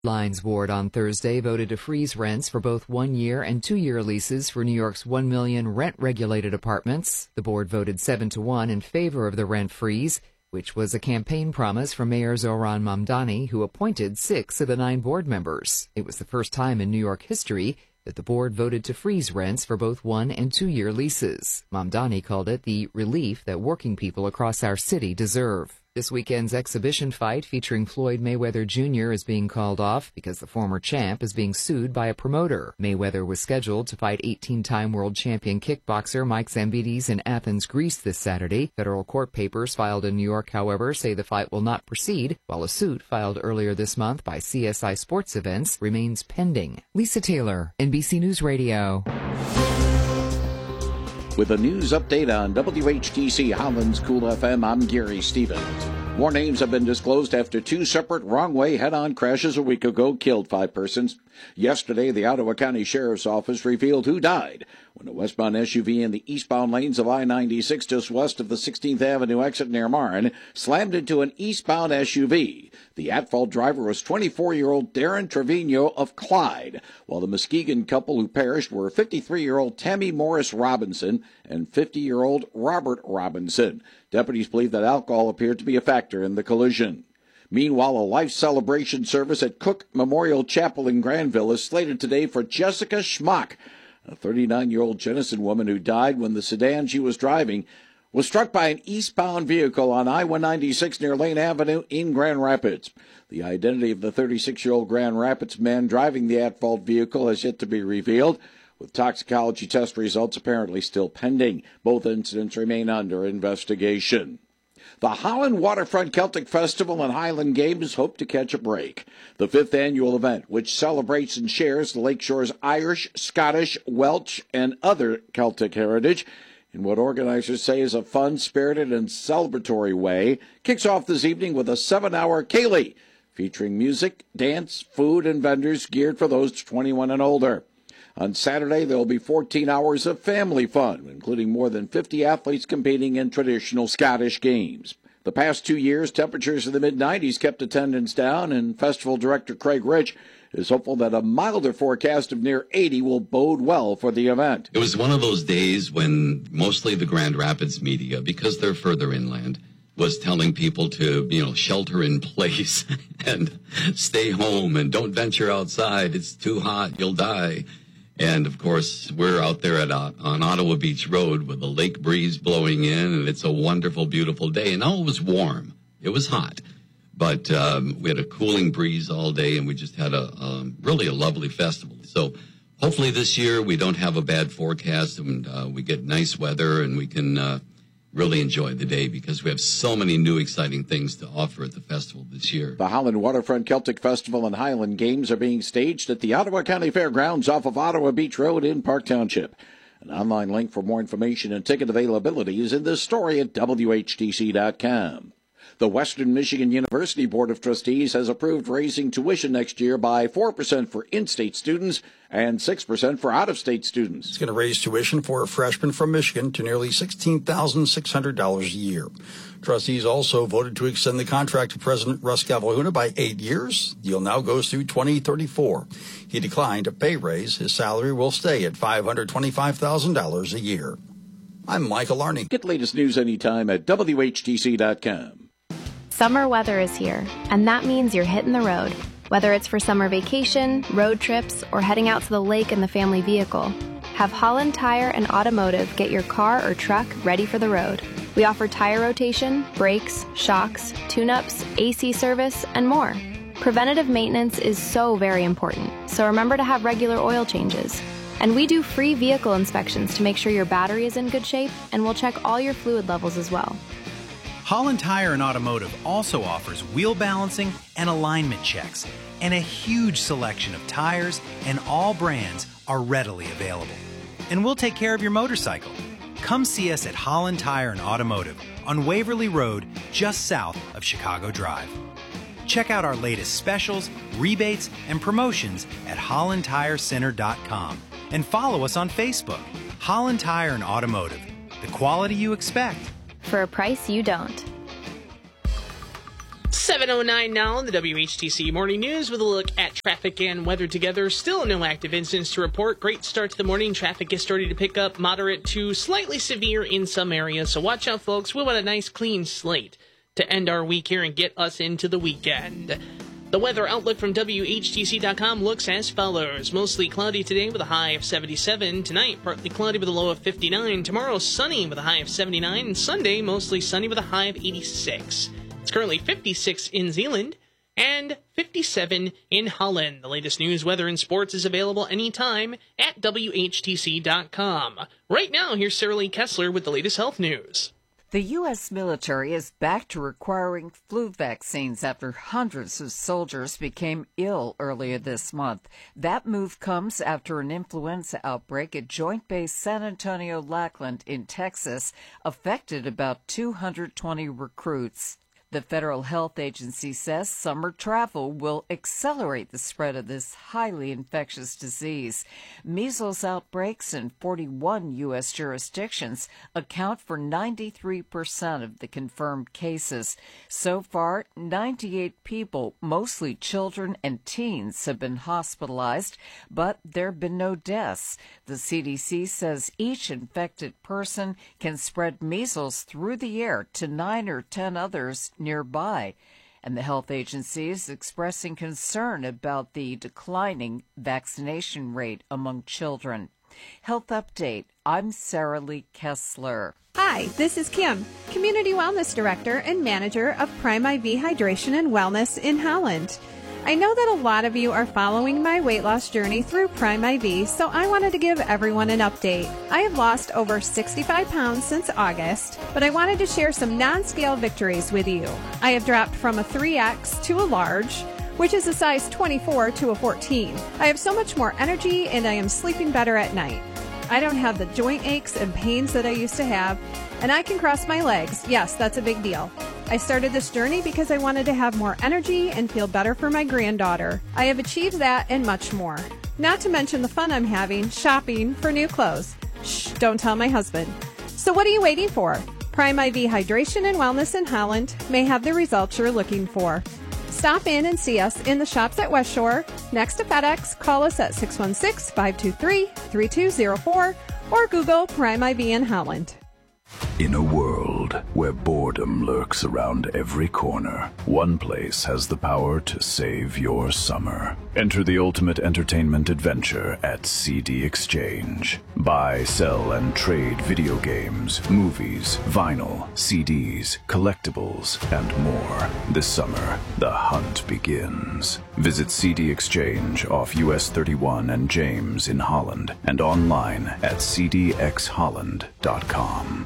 Lines Board on Thursday voted to freeze rents for both 1-year and 2-year leases for New York's 1 million rent-regulated apartments. The board voted 7-1 in favor of the rent freeze, which was a campaign promise from Mayor Zohran Mamdani, who appointed 6 of the 9 board members. It was the first time in New York history that the board voted to freeze rents for both 1- and 2-year leases. Mamdani called it the relief that working people across our city deserve. This weekend's exhibition fight featuring Floyd Mayweather Jr. is being called off because the former champ is being sued by a promoter. Mayweather was scheduled to fight 18-time world champion kickboxer Mike Zambides in Athens, Greece this Saturday. Federal court papers filed in New York, however, say the fight will not proceed, while a suit filed earlier this month by CSI Sports Events remains pending. Lisa Taylor, NBC News Radio. With a news update on WHTC Holland's Cool FM, I'm Gary Stevens. More names have been disclosed after 2 separate wrong-way head-on crashes a week ago killed 5 persons. Yesterday, the Ottawa County Sheriff's Office revealed who died when a westbound SUV in the eastbound lanes of I-96 just west of the 16th Avenue exit near Marne slammed into an eastbound SUV. The at-fault driver was 24-year-old Darren Trevino of Clyde, while the Muskegon couple who perished were 53-year-old Tammy Morris Robinson and 50-year-old Robert Robinson. Deputies believe that alcohol appeared to be a factor in the collision. Meanwhile, a life celebration service at Cook Memorial Chapel in Granville is slated today for Jessica Schmock, a 39-year-old Genesee woman who died when the sedan she was driving was struck by an eastbound vehicle on I-196 near Lane Avenue in Grand Rapids. The identity of the 36-year-old Grand Rapids man driving the at-fault vehicle has yet to be revealed, with toxicology test results apparently still pending. Both incidents remain under investigation. The Holland Waterfront Celtic Festival and Highland Games hope to catch a break. The 5th annual event, which celebrates and shares the Lakeshore's Irish, Scottish, Welsh, and other Celtic heritage, in what organizers say is a fun, spirited, and celebratory way, kicks off this evening with a 7-hour Ceilidh, featuring music, dance, food, and vendors geared for those 21 and older. On Saturday, there will be 14 hours of family fun, including more than 50 athletes competing in traditional Scottish games. The past 2 years, temperatures in the mid-90s kept attendance down, and festival director Craig Rich is hopeful that a milder forecast of near 80 will bode well for the event. It was one of those days when mostly the Grand Rapids media, because they're further inland, was telling people to, shelter in place and stay home and don't venture outside. It's too hot. You'll die. And, of course, we're out there on Ottawa Beach Road with a lake breeze blowing in, and it's a wonderful, beautiful day. And it was warm. It was hot. But we had a cooling breeze all day, and we just had really a lovely festival. So hopefully this year we don't have a bad forecast, and we get nice weather, and we can really enjoy the day because we have so many new exciting things to offer at the festival this year. The Holland Waterfront Celtic Festival and Highland Games are being staged at the Ottawa County Fairgrounds off of Ottawa Beach Road in Park Township. An online link for more information and ticket availability is in this story at WHTC.com. The Western Michigan University Board of Trustees has approved raising tuition next year by 4% for in-state students and 6% for out-of-state students. It's going to raise tuition for a freshman from Michigan to nearly $16,600 a year. Trustees also voted to extend the contract to President Russ Cavalhuna by 8 years. The deal now goes through 2034. He declined a pay raise. His salary will stay at $525,000 a year. I'm Michael Arney. Get latest news anytime at WHTC.com. Summer weather is here, and that means you're hitting the road. Whether it's for summer vacation, road trips, or heading out to the lake in the family vehicle, have Holland Tire and Automotive get your car or truck ready for the road. We offer tire rotation, brakes, shocks, tune-ups, AC service, and more. Preventative maintenance is so very important, so remember to have regular oil changes. And we do free vehicle inspections to make sure your battery is in good shape, and we'll check all your fluid levels as well. Holland Tire and Automotive also offers wheel balancing and alignment checks, and a huge selection of tires and all brands are readily available. And we'll take care of your motorcycle. Come see us at Holland Tire and Automotive on Waverly Road, just south of Chicago Drive. Check out our latest specials, rebates, and promotions at hollandtirecenter.com and follow us on Facebook. Holland Tire and Automotive, the quality you expect. For a price you don't. 7:09 now in the WHTC Morning News with a look at traffic and weather together. Still no active incidents to report. Great start to the morning. Traffic is starting to pick up, moderate to slightly severe in some areas. So watch out, folks. We want a nice clean slate to end our week here and get us into the weekend. The weather outlook from WHTC.com looks as follows. Mostly cloudy today with a high of 77. Tonight, partly cloudy with a low of 59. Tomorrow, sunny with a high of 79. And Sunday, mostly sunny with a high of 86. It's currently 56 in Zeeland and 57 in Holland. The latest news, weather, and sports is available anytime at WHTC.com. Right now, here's Sarah Lee Kessler with the latest health news. The U.S. military is back to requiring flu vaccines after hundreds of soldiers became ill earlier this month. That move comes after an influenza outbreak at Joint Base San Antonio-Lackland in Texas affected about 220 recruits. The Federal Health Agency says summer travel will accelerate the spread of this highly infectious disease. Measles outbreaks in 41 U.S. jurisdictions account for 93% of the confirmed cases. So far, 98 people, mostly children and teens, have been hospitalized, but there have been no deaths. The CDC says each infected person can spread measles through the air to 9 or 10 others nearby, and the health agency is expressing concern about the declining vaccination rate among children. Health Update, I'm Sarah Lee Kessler. Hi, this is Kim, Community Wellness Director and Manager of Prime IV Hydration and Wellness in Holland. I know that a lot of you are following my weight loss journey through Prime IV, so I wanted to give everyone an update. I have lost over 65 pounds since August, but I wanted to share some non-scale victories with you. I have dropped from a 3X to a large, which is a size 24 to a 14. I have so much more energy and I am sleeping better at night. I don't have the joint aches and pains that I used to have, and I can cross my legs. Yes, that's a big deal. I started this journey because I wanted to have more energy and feel better for my granddaughter. I have achieved that and much more. Not to mention the fun I'm having shopping for new clothes. Shh, don't tell my husband. So what are you waiting for? Prime IV Hydration and Wellness in Holland may have the results you're looking for. Stop in and see us in the shops at West Shore, next to FedEx. Call us at 616-523-3204 or Google Prime IV in Holland. In a world where boredom lurks around every corner, one place has the power to save your summer. Enter the ultimate entertainment adventure at CD Exchange. Buy, sell, and trade video games, movies, vinyl, CDs, collectibles, and more. This summer, the hunt begins. Visit CD Exchange off US 31 and James in Holland and online at cdxholland.com.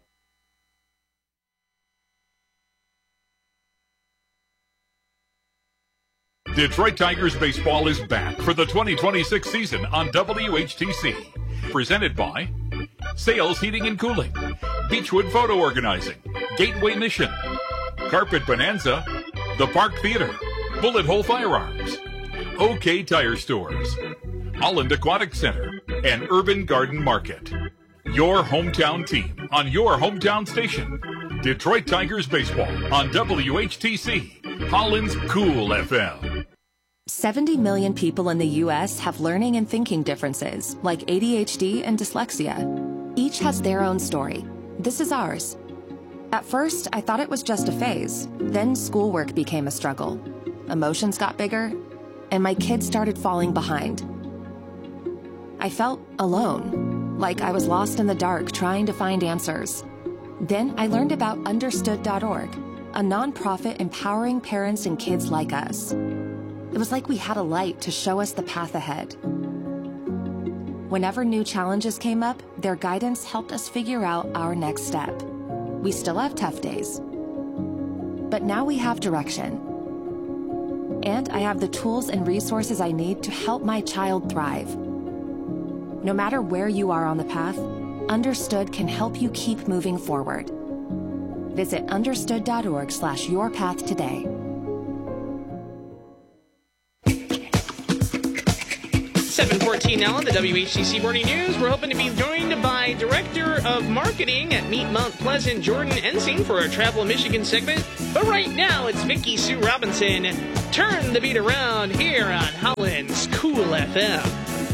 Detroit Tigers baseball is back for the 2026 season on WHTC. Presented by Sales Heating and Cooling, Beechwood Photo Organizing, Gateway Mission, Carpet Bonanza, The Park Theater, Bullet Hole Firearms, OK Tire Stores, Holland Aquatic Center, and Urban Garden Market. Your hometown team on your hometown station. Detroit Tigers baseball on WHTC, Holland's Cool FM. 70 million people in the U.S. have learning and thinking differences, like ADHD and dyslexia. Each has their own story. This is ours. At first, I thought it was just a phase. Then schoolwork became a struggle. Emotions got bigger, and my kids started falling behind. I felt alone, like I was lost in the dark trying to find answers. Then I learned about Understood.org, a nonprofit empowering parents and kids like us. It was like we had a light to show us the path ahead. Whenever new challenges came up, their guidance helped us figure out our next step. We still have tough days, but now we have direction. And I have the tools and resources I need to help my child thrive. No matter where you are on the path, Understood can help you keep moving forward. Visit understood.org/yourpath today. 7:14 now on the WHTC Morning News. We're hoping to be joined by Director of Marketing at Meet Mount Pleasant, Jordan Ensing, for our Travel Michigan segment. But right now, it's Vicky Sue Robinson. Turn the beat around here on Holland's Cool FM.